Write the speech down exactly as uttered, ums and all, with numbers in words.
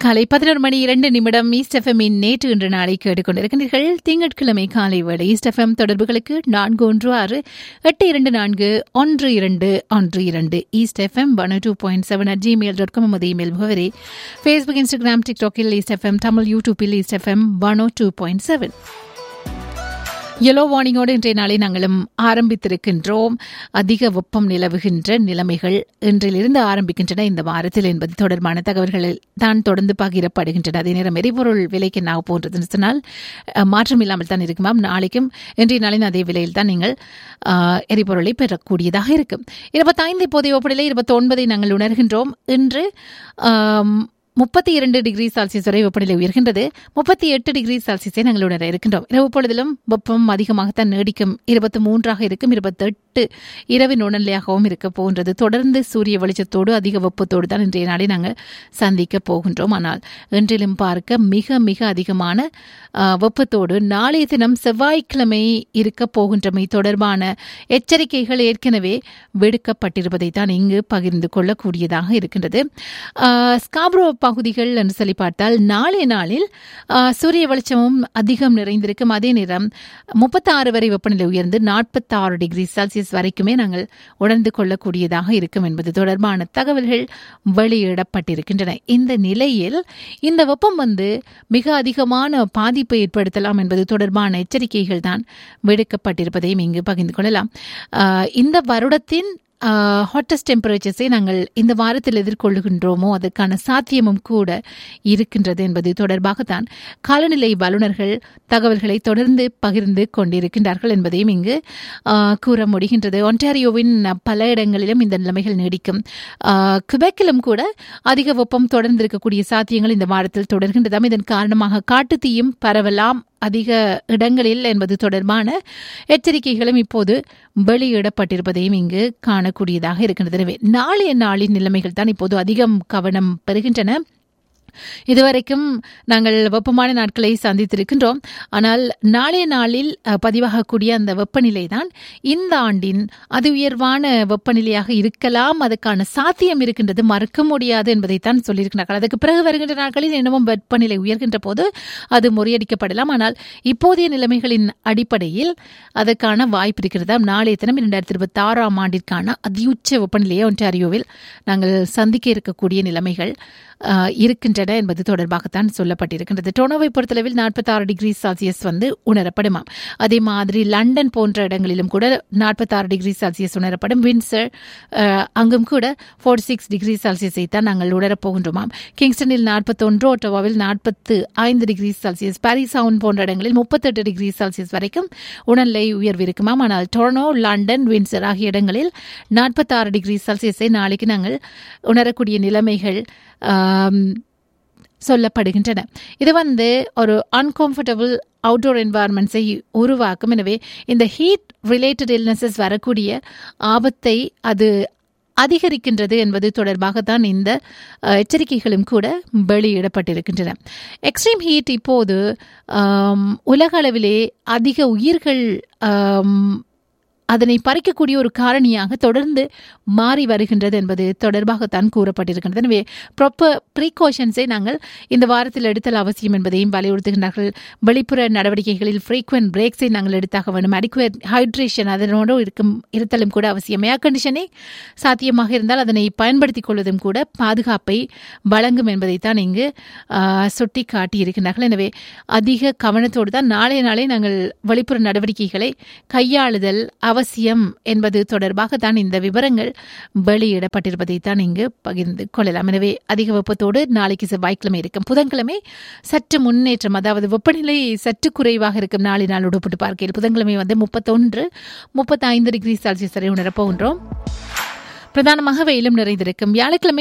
காலை பதினொரு மணி இரண்டு நிமிடம் ஈஸ்ட் எஃப்எம்மின் நேற்று இன்று நாளை கேட்டுக்கொண்டிருக்கின்றீர்கள். திங்கட்கிழமை காலை வேளை ஈஸ்ட் எஃப்எம் தொடர்புகளுக்கு நான்கு ஒன்று ஆறு எட்டு இரண்டு நான்கு ஒன்று இரண்டு ஒன்று இரண்டு east FM one two point seven at Gmail dot com நமது இமெயில் முகவரி. Facebook, Instagram, டிக்டாக்கில் east FM Tamil, யூடியூப்பில் east FM one two point seven. Yellow வார்னிங்கோடு இன்றைய நாளை நாங்களும் ஆரம்பித்திருக்கின்றோம். அதிக வெப்பம் நிலவுகின்ற நிலைமைகள் இன்றிலிருந்து ஆரம்பிக்கின்றன இந்த வாரத்தில் என்பது தொடர்பான தகவல்கள் தான் தொடர்ந்து பகிரப்படுகின்றன. அதே நேரம் எரிபொருள் விலைக்கு என்ன போன்றதுன்னு சொன்னால் மாற்றம் இல்லாமல் தான் இருக்குமாம். நாளைக்கும் இன்றைய நாளின் அதே விலையில் தான் நீங்கள் எரிபொருளை பெறக்கூடியதாக இருக்கும். இருபத்தைந்து இப்போதைய ஒப்படையில இருபத்தி ஒன்பதை நாங்கள் உணர்கின்றோம். இன்று முப்பத்தி இரண்டு டிகிரி செல்சியஸ் வரை வெப்பநிலை உயர்கின்றது. முப்பத்தி எட்டு டிகிரி செல்சியஸை நாங்கள் உணர இருக்கின்றோம். இரவு பொழுதிலும் வெப்பம் அதிகமாகத்தான் நீடிக்கும். இருபத்தி மூன்றாக இருக்கும். இருபத்தி எட்டு இரவின் உணர்நிலையாகவும் இருக்க போகின்றது. தொடர்ந்து சூரிய வெளிச்சத்தோடு அதிக வெப்பத்தோடு தான் இன்றைய நாளை நாங்கள் சந்திக்க போகின்றோம். ஆனால் இன்றிலும் பார்க்க மிக மிக அதிகமான வெப்பத்தோடு நாளைய தினம் செவ்வாய்க்கிழமை இருக்க போகின்றமை தொடர்பான எச்சரிக்கைகள் ஏற்கனவே விடுக்கப்பட்டிருப்பதை தான் இங்கு பகிர்ந்து கொள்ளக்கூடியதாக இருக்கின்றது. ஸ்காப்ரோ பகுதிகள் என்று சொல்லி பார்த்தால் நாளைய நாளில் சூரிய வெளிச்சமும் அதிகம் நிறைந்திருக்கும். அதே நேரம் முப்பத்தி ஆறு வரை வெப்பநிலை உயர்ந்து நாற்பத்தி ஆறு டிகிரி செல்சியஸ் வரைக்குமே நாங்கள் உணர்ந்து கொள்ளக்கூடியதாக இருக்கும் என்பது தொடர்பான தகவல்கள் வெளியிடப்பட்டிருக்கின்றன. இந்த நிலையில் இந்த வெப்பம் வந்து மிக அதிகமான பாதிப்பை ஏற்படுத்தலாம் என்பது தொடர்பான எச்சரிக்கைகள் தான் விடுக்கப்பட்டிருப்பதையும் இங்கு பகிர்ந்து கொள்ளலாம். இந்த வருடத்தின் ஹாட்டஸ்ட் டெம்பரேச்சர்ஸை நாங்கள் இந்த வாரத்தில் எதிர்கொள்ளுகின்றோமோ அதற்கான சாத்தியமும் கூட இருக்கின்றது என்பது தொடர்பாகத்தான் காலநிலை வல்லுநர்கள் தகவல்களை தொடர்ந்து பகிர்ந்து கொண்டிருக்கின்றார்கள் என்பதையும் இங்கு கூற முடிகின்றது. ஒன்டாரியோவின் பல இடங்களிலும் இந்த நிலைமைகள் நீடிக்கும். குபெக்கிலும் கூட அதிக வெப்பம் தொடர்ந்து இருக்கக்கூடிய சாத்தியங்கள் இந்த வாரத்தில் தொடர்கின்றதாம். இதன் காரணமாக காட்டுத்தீயும் பரவலாம் அதிக இடங்களில் என்பது தொடர்பான எச்சரிக்கைகளும் இப்போது வெளியிடப்பட்டிருப்பதையும் இங்கு காணக்கூடியதாக இருக்கின்றது. எனவே நாளைய நாளின் நிலைமைகள் தான் இப்போது அதிகம் கவனம் பெறுகின்றன. இதுவரைக்கும் நாங்கள் வெப்பமான நாட்களை சந்தித்திருக்கின்றோம். ஆனால் நாளைய நாளில் பதிவாகக்கூடிய அந்த வெப்பநிலை தான் இந்த ஆண்டின் அதி உயர்வான வெப்பநிலையாக இருக்கலாம். அதுக்கான சாத்தியம் இருக்கின்றது, மறுக்க முடியாது என்பதைத்தான் சொல்லியிருக்கிறார்கள். அதுக்கு பிறகு வருகின்ற நாட்களில் இன்னமும் வெப்பநிலை உயர்கின்ற போது அது முறியடிக்கப்படலாம். ஆனால் இப்போதைய நிலைமைகளின் அடிப்படையில் அதற்கான வாய்ப்பு இருக்கிறதா. நாளைய தினம் இரண்டாயிரத்தி இருபத்தி ஆறாம் ஆண்டிற்கான அதியுச்ச வெப்பநிலையை ஒன்டாரியோவில் நாங்கள் சந்திக்க இருக்கக்கூடிய நிலைமைகள் இருக்கின்றன என்பது தொடர்பாகத்தான் சொல்லப்பட்டிருக்கின்றது. டொரண்டோவை பொறுத்தளவில் நாற்பத்தி ஆறு டிகிரி செல்சியஸ் வந்து உணரப்படுமாம். அதே மாதிரி லண்டன் போன்ற இடங்களிலும் கூட நாற்பத்தி ஆறு டிகிரி செல்சியஸ் உணரப்படும். வின்சர் அங்கும் கூட நாற்பத்தி சிக்ஸ் டிகிரி செல்சியஸை தான் நாங்கள் உணரப்போகின்றோமாம். கிங்ஸ்டனில் நாற்பத்தி ஒன்று, ஒட்டோவாவில் நாற்பத்தி ஐந்து டிகிரி செல்சியஸ், பாரிஸ் டவுன் போன்ற இடங்களில் முப்பத்தி எட்டு டிகிரி செல்சியஸ் வரைக்கும் உணர்நிலை உயர்வு இருக்குமாம். ஆனால் டொரண்டோ, லண்டன், வின்சர் ஆகிய இடங்களில் நாற்பத்தி ஆறு டிகிரி செல்சியஸை நாளைக்கு நாங்கள் உணரக்கூடிய நிலைமைகள் சொல்லப்படுகின்றன. இது வந்து ஒரு அன்கம்ஃபர்டபுள் அவுட்டோர் என்வாயர்மெண்ட்ஸை உருவாக்கும். எனவே இந்த ஹீட் ரிலேட்டட் இல்னஸஸ் வரக்கூடிய ஆபத்தை அது அதிகரிக்கின்றது என்பது தொடர்பாகத்தான் இந்த எச்சரிக்கைகளும் கூட வெளியிடப்பட்டிருக்கின்றன. எக்ஸ்ட்ரீம் ஹீட் இப்போது உலக அளவிலே அதிக உயிர்கள் அதனை பறிக்கக்கூடிய ஒரு காரணியாக தொடர்ந்து மாறி வருகின்றது என்பது தொடர்பாகத்தான் கூறப்பட்டிருக்கின்றது. எனவே ப்ராப்பர் ப்ரீகாஷன்ஸை நாங்கள் இந்த வாரத்தில் எடுத்தல் அவசியம் என்பதையும் வலியுறுத்துகின்றார்கள். வெளிப்புற நடவடிக்கைகளில் ஃப்ரீக்வென்ட் பிரேக்ஸை நாங்கள் எடுத்தாக வேண்டும். அடிக்குவேட் ஹைட்ரேஷன் அதனோடு இருக்கும் இருத்தலும் கூட அவசியம். ஏர் கண்டிஷனை சாத்தியமாக இருந்தால் அதனை பயன்படுத்திக் கொள்வதும் கூட பாதுகாப்பை வழங்கும் என்பதைத்தான் இங்கு சுட்டி காட்டியிருக்கிறார்கள். எனவே அதிக கவனத்தோடு தான் நாளைய நாளை நாங்கள் வெளிப்புற நடவடிக்கைகளை கையாளுதல் அவசியம் என்பது தொடர்பாக தான் இந்த விவரங்கள் வெளியிடப்பட்டிருப்பதை தான் இங்கு பகிர்ந்து கொள்ளலாம். எனவே அதிக வெப்பத்தோடு நாளைக்கு செவ்வாய்க்கிழமை இருக்கும். புதன்கிழமை சற்று முன்னேற்றம், அதாவது வெப்பநிலை சற்று குறைவாக இருக்கும். நாளை நாள் ஒப்பிட்டு பார்க்கையில் புதன்கிழமை வந்து முப்பத்தொன்று முப்பத்தி ஐந்து டிகிரி செல்சியஸ் வரை உணரப்போகின்றோம். பிரதானமாக வெயிலும் நிறைந்திருக்கும். வியாழக்கிழமை